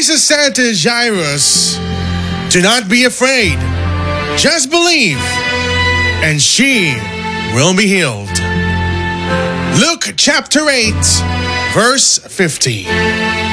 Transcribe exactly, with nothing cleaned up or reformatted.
Jesus said to Jairus, "Do not be afraid, just believe, and she will be healed." Luke chapter eight, verse fifty.